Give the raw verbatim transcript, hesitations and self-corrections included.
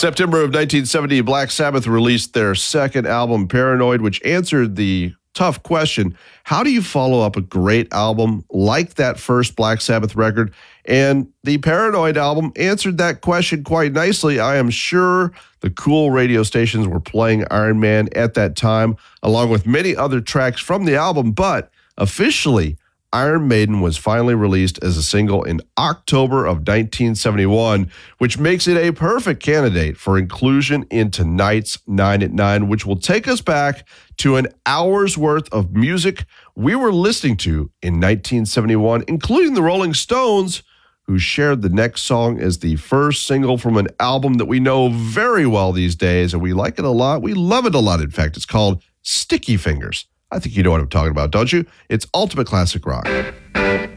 September of nineteen seventy, Black Sabbath released their second album, Paranoid, which answered the tough question, how do you follow up a great album like that first Black Sabbath record? And the Paranoid album answered that question quite nicely. I am sure the cool radio stations were playing Iron Man at that time, along with many other tracks from the album, but officially, Iron Maiden was finally released as a single in October of nineteen seventy-one, which makes it a perfect candidate for inclusion in tonight's nine at nine, which will take us back to an hour's worth of music we were listening to in nineteen seventy-one, including the Rolling Stones, who shared the next song as the first single from an album that we know very well these days, and we like it a lot. We love it a lot, in fact. It's called Sticky Fingers. I think you know what I'm talking about, don't you? It's ultimate classic rock.